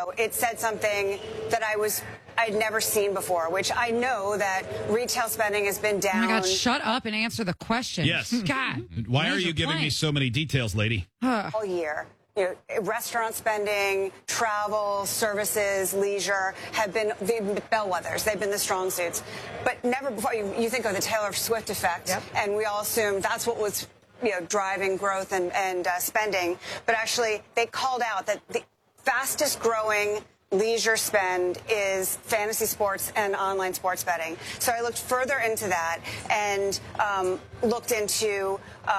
ago, it said something that I'd never seen before, which I know that retail spending has been down. Oh my God, shut up and answer the question. Yes. God. Why are you giving me so many details, lady? All year. Restaurant spending, travel, services, leisure have been the bellwethers. They've been the strong suits. But never before, you think of the Taylor Swift effect, and we all assume that's what was driving growth and spending. But actually, they called out that the fastest growing leisure spend is fantasy sports and online sports betting. So I looked further into that and looked into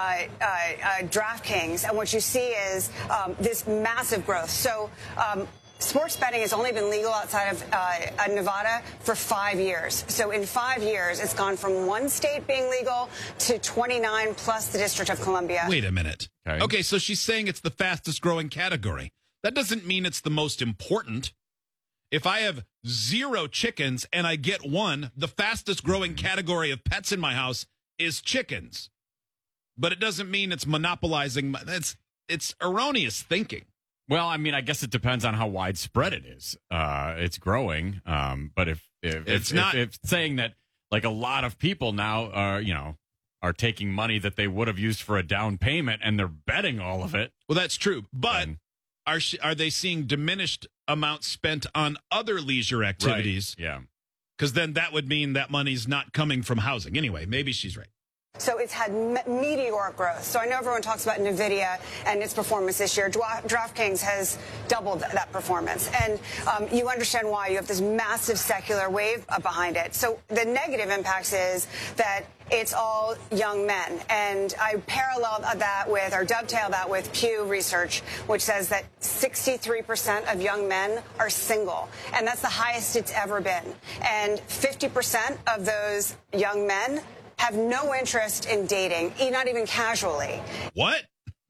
DraftKings, and what you see is this massive growth. So sports betting has only been legal outside of Nevada for 5 years. So in 5 years, it's gone from one state being legal to 29 plus the District of Columbia. Wait a minute. Okay, so she's saying it's the fastest growing category. That doesn't mean it's the most important. If I have 0 chickens and I get one, the fastest growing category of pets in my house is chickens. But it doesn't mean it's monopolizing. It's erroneous thinking. Well, I mean, I guess it depends on how widespread it is. It's growing, but if saying that, like, a lot of people now are taking money that they would have used for a down payment and they're betting all of it. Well, that's true, but are they seeing diminished amounts spent on other leisure activities? Right. Yeah, because then that would mean that money's not coming from housing. Anyway, maybe she's right. So it's had meteoric growth. So I know everyone talks about NVIDIA and its performance this year. DraftKings has doubled that performance. And you understand why. You have this massive secular wave behind it. So the negative impacts is that it's all young men. And I parallel that with, or dovetail that with Pew Research, which says that 63% of young men are single. And that's the highest it's ever been. And 50% of those young men have no interest in dating, not even casually. What?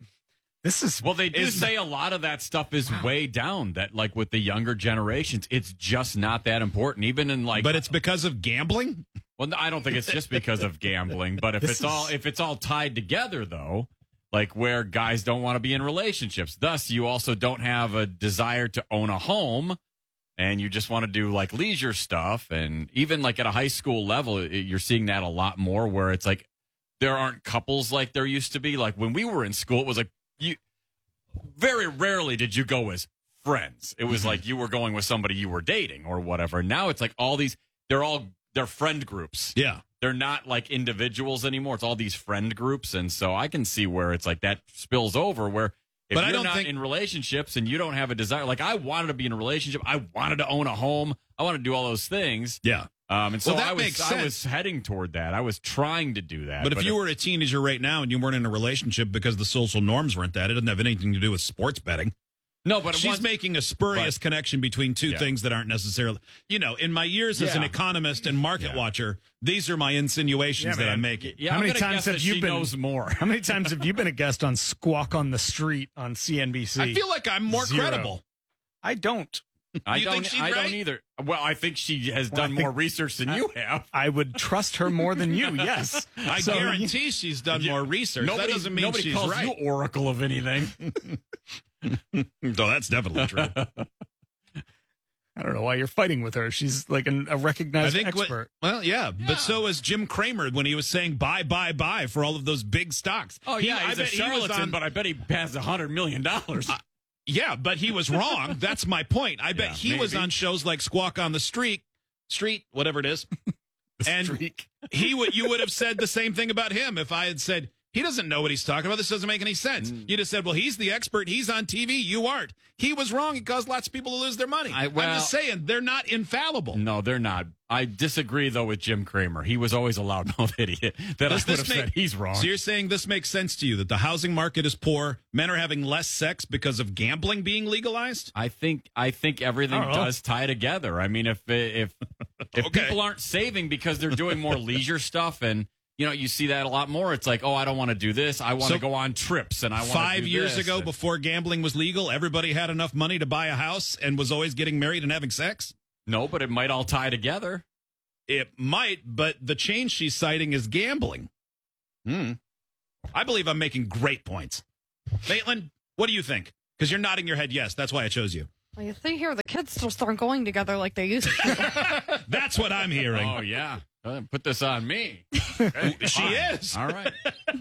They do say a lot of that stuff is way down. That, like, with the younger generations, it's just not that important. Even in, like, but it's because of gambling. Well, I don't think it's just because of gambling. But if it's all tied together, though, like where guys don't want to be in relationships, thus you also don't have a desire to own a home. And you just want to do, like, leisure stuff. And even, like, at a high school level, you're seeing that a lot more, where it's like there aren't couples like there used to be. Like, when we were in school, it was like very rarely did you go as friends. It was like you were going with somebody you were dating or whatever. Now it's like all these, they're friend groups. Yeah. They're not like individuals anymore. It's all these friend groups. And so I can see where it's like that spills over, where if you're not in relationships and you don't have a desire, like I wanted to be in a relationship, I wanted to own a home, I want to do all those things. Yeah. And so I was heading toward that. I was trying to do that. But if you were a teenager right now and you weren't in a relationship because the social norms weren't that, it doesn't have anything to do with sports betting. No, but she's making a spurious connection between two things that aren't necessarily, in my years as an economist and market watcher, these are my insinuations that I'm making. Yeah, how many times have you been? Knows more. How many times have you been a guest on Squawk on the Street on CNBC? I feel like I'm more credible. I don't. I don't either. Well, I think she has done more research than you have. I would trust her more than you, yes. I guarantee she's done more research. That doesn't mean she's calls right. You oracle of anything. So that's definitely true. I don't know why you're fighting with her. She's like a recognized expert. But so is Jim Cramer when he was saying buy for all of those big stocks. Oh, he's a charlatan, but I bet he has $100 million. Yeah, but he was wrong. That's my point. I bet he was on shows like Squawk on the Street, whatever it is. You would have said the same thing about him if I had said, he doesn't know what he's talking about. This doesn't make any sense. You'd have said, well, he's the expert. He's on TV. You aren't. He was wrong. It caused lots of people to lose their money. I'm just saying, they're not infallible. No, they're not. I disagree, though, with Jim Cramer. He was always a loudmouth idiot. I would have said he's wrong. So you're saying this makes sense to you, that the housing market is poor, men are having less sex because of gambling being legalized? I think everything does tie together. I mean, if people aren't saving because they're doing more leisure stuff, and you see that a lot more. It's like, I don't want to do this. I want to go on trips, and I want to do 5 years ago, before gambling was legal, everybody had enough money to buy a house and was always getting married and having sex? No, but it might all tie together. It might, but the change she's citing is gambling. I believe I'm making great points. Maitland, what do you think? Because you're nodding your head yes. That's why I chose you. Well, you see here, the kids just aren't going together like they used to. That's what I'm hearing. Oh, yeah. Put this on me. She is. All right.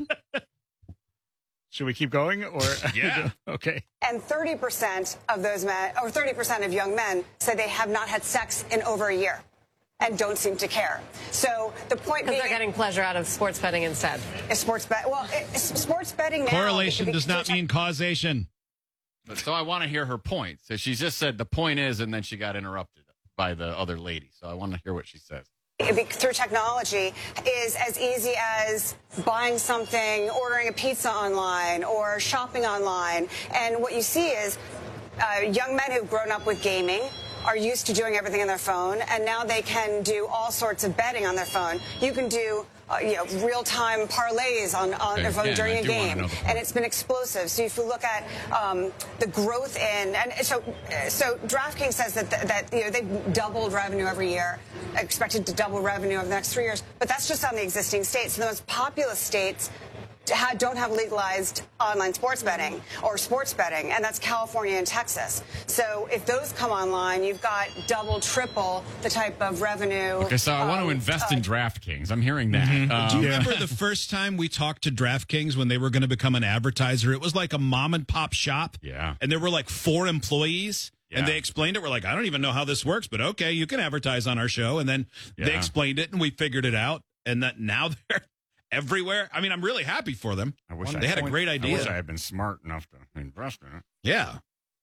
Should we keep going? Or Yeah. Okay. And 30% of those men, or 30% of young men, say they have not had sex in over a year and don't seem to care. So the point being, because they're getting pleasure out of sports betting instead. Sports betting now. Correlation does not mean causation. So I want to hear her point. So she just said the point is, and then she got interrupted by the other lady. So I want to hear what she says. Through technology is as easy as buying something, ordering a pizza online, or shopping online. And what you see is young men who've grown up with gaming are used to doing everything on their phone, and now they can do all sorts of betting on their phone. You can do real-time parlays on their phone during a game, and it's been explosive. So if you look at the growth in, and so DraftKings says that they've doubled revenue every year, expected to double revenue over the next 3 years, but that's just on the existing states. So the most populous states don't have legalized online sports betting or sports betting, and that's California and Texas. So if those come online, you've got double, triple the type of revenue. Okay, so I want to invest in DraftKings. I'm hearing that. Do you remember the first time we talked to DraftKings when they were going to become an advertiser? It was like a mom and pop shop. Yeah. And there were like 4 employees. Yeah. And they explained it. We're like, I don't even know how this works, but okay, you can advertise on our show. And then they explained it, and we figured it out. And that now they're everywhere. I mean, I'm really happy for them. They had a great idea. I wish I had been smart enough to invest in it. Yeah.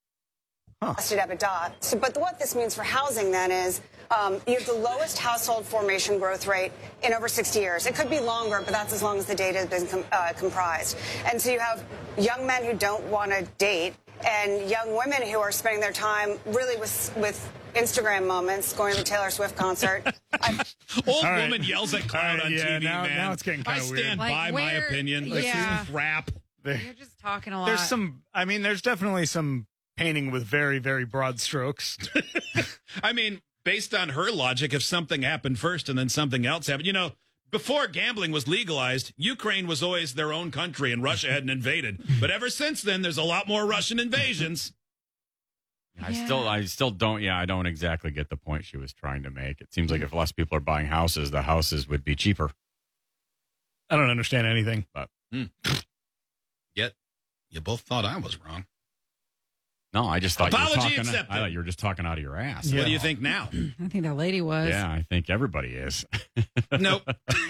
So, but what this means for housing then is you have the lowest household formation growth rate in over 60 years. It could be longer, but that's as long as the data has been comprised. And so you have young men who don't want to date and young women who are spending their time really with Instagram moments, going to the Taylor Swift concert. Old woman yells at cloud on TV, now, man. Now it's getting kind I of weird. stand by my opinion. This is crap. You're just talking a lot. There's definitely some painting with very, very broad strokes. I mean, based on her logic, if something happened first and then something else happened, before gambling was legalized, Ukraine was always their own country and Russia hadn't invaded. But ever since then, there's a lot more Russian invasions. I still don't. Yeah, I don't exactly get the point she was trying to make. It seems like if less people are buying houses, the houses would be cheaper. I don't understand anything. But Yet, you both thought I was wrong. no, I just thought Apology you were talking. accepted. I thought you were just talking out of your ass. What do you think now? I think that lady was. Yeah, I think everybody is. Nope.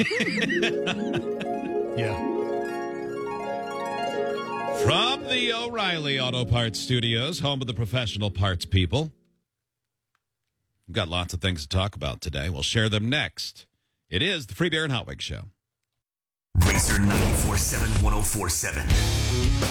Yeah. From the O'Reilly Auto Parts Studios, home of the professional parts people. We've got lots of things to talk about today. We'll share them next. It is the Free Beer and Hot Wings Show. Racer 94.7 104.7.